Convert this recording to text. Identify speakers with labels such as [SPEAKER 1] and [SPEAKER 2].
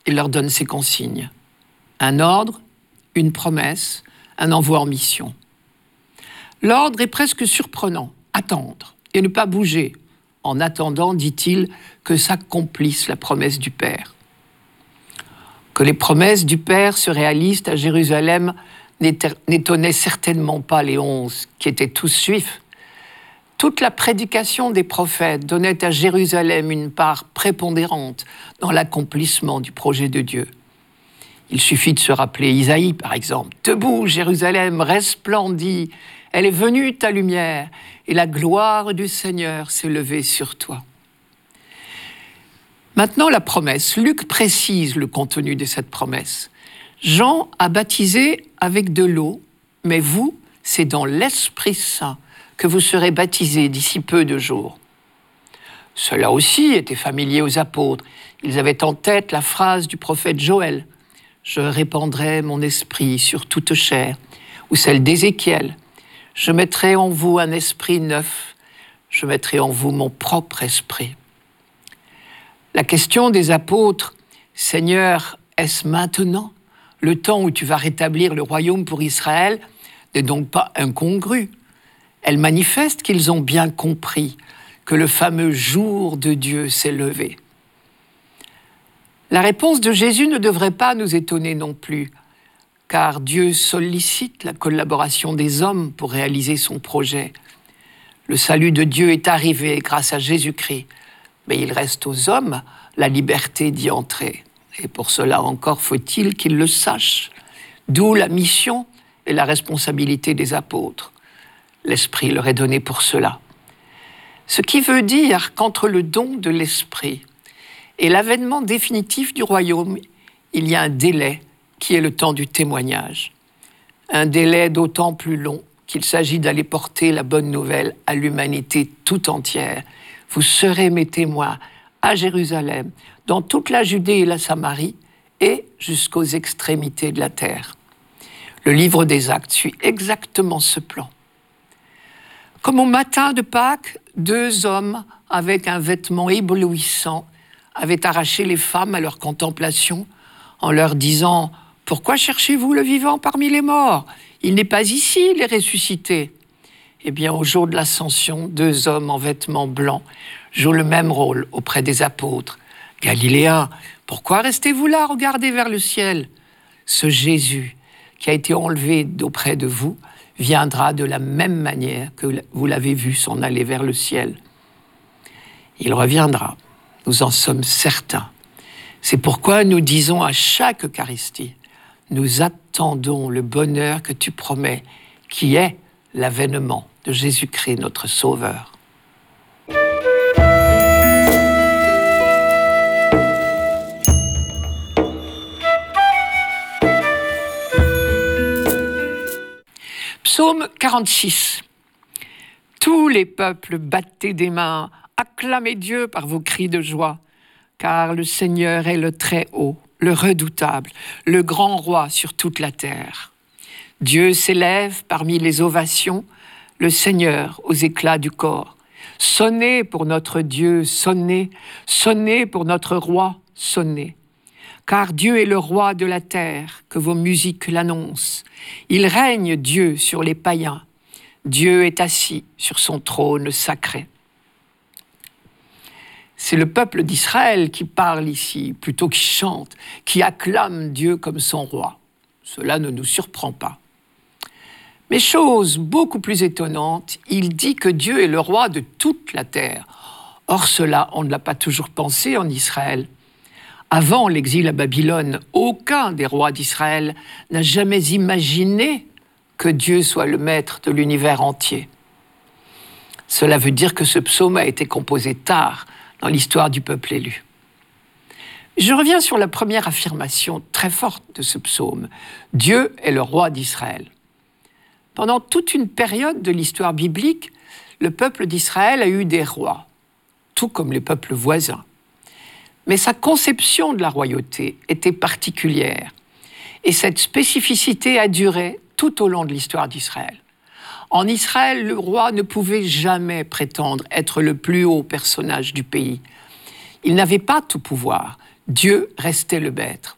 [SPEAKER 1] il leur donne ses consignes. Un ordre, une promesse, un envoi en mission. L'ordre est presque surprenant, attendre et ne pas bouger, en attendant, dit-il, que s'accomplisse la promesse du Père. Que les promesses du Père se réalisent à Jérusalem n'étonnait certainement pas les 11, qui étaient tous juifs. Toute la prédication des prophètes donnait à Jérusalem une part prépondérante dans l'accomplissement du projet de Dieu. Il suffit de se rappeler Isaïe, par exemple. « Debout, Jérusalem, resplendis, elle est venue ta lumière, et la gloire du Seigneur s'est levée sur toi. » Maintenant, la promesse. Luc précise le contenu de cette promesse. Jean a baptisé avec de l'eau, mais vous, c'est dans l'Esprit Saint que vous serez baptisés d'ici peu de jours. Cela aussi était familier aux apôtres. Ils avaient en tête la phrase du prophète Joël. « Je répandrai mon esprit sur toute chair » ou celle d'Ézéchiel. « Je mettrai en vous un esprit neuf, je mettrai en vous mon propre esprit. » La question des apôtres, « Seigneur, est-ce maintenant le temps où tu vas rétablir le royaume pour Israël ?» n'est donc pas incongrue. Elle manifeste qu'ils ont bien compris que le fameux jour de Dieu s'est levé. La réponse de Jésus ne devrait pas nous étonner non plus, car Dieu sollicite la collaboration des hommes pour réaliser son projet. Le salut de Dieu est arrivé grâce à Jésus-Christ, mais il reste aux hommes la liberté d'y entrer. Et pour cela encore faut-il qu'ils le sachent. D'où la mission et la responsabilité des apôtres. L'Esprit leur est donné pour cela. Ce qui veut dire qu'entre le don de l'Esprit et l'avènement définitif du royaume, il y a un délai qui est le temps du témoignage. Un délai d'autant plus long qu'il s'agit d'aller porter la bonne nouvelle à l'humanité tout entière. Vous serez mes témoins à Jérusalem, dans toute la Judée et la Samarie, et jusqu'aux extrémités de la terre. Le livre des Actes suit exactement ce plan. Comme au matin de Pâques, 2 hommes avec un vêtement éblouissant avaient arraché les femmes à leur contemplation en leur disant « Pourquoi cherchez-vous le vivant parmi les morts ? Il n'est pas ici, il est ressuscité. » Eh bien, au jour de l'Ascension, 2 hommes en vêtements blancs jouent le même rôle auprès des apôtres. « Galiléens, pourquoi restez-vous là, regardez vers le ciel ? Ce Jésus qui a été enlevé d'auprès de vous viendra de la même manière que vous l'avez vu s'en aller vers le ciel. Il reviendra, nous en sommes certains. C'est pourquoi nous disons à chaque Eucharistie, nous attendons le bonheur que tu promets, qui est l'avènement de Jésus-Christ, notre Sauveur. Psaume 46. Tous les peuples battez des mains, acclamez Dieu par vos cris de joie, car le Seigneur est le Très-Haut, le Redoutable, le grand roi sur toute la terre. Dieu s'élève parmi les ovations, le Seigneur aux éclats du corps. Sonnez pour notre Dieu, sonnez, sonnez pour notre roi, sonnez. Car Dieu est le roi de la terre, que vos musiques l'annoncent. Il règne, Dieu, sur les païens. Dieu est assis sur son trône sacré. C'est le peuple d'Israël qui parle ici, plutôt qui chante, qui acclame Dieu comme son roi. Cela ne nous surprend pas. Mais chose beaucoup plus étonnante, il dit que Dieu est le roi de toute la terre. Or cela, on ne l'a pas toujours pensé en Israël. Avant l'exil à Babylone, aucun des rois d'Israël n'a jamais imaginé que Dieu soit le maître de l'univers entier. Cela veut dire que ce psaume a été composé tard dans l'histoire du peuple élu. Je reviens sur la première affirmation très forte de ce psaume. Dieu est le roi d'Israël. Pendant toute une période de l'histoire biblique, le peuple d'Israël a eu des rois, tout comme les peuples voisins. Mais sa conception de la royauté était particulière. Et cette spécificité a duré tout au long de l'histoire d'Israël. En Israël, le roi ne pouvait jamais prétendre être le plus haut personnage du pays. Il n'avait pas tout pouvoir. Dieu restait le maître.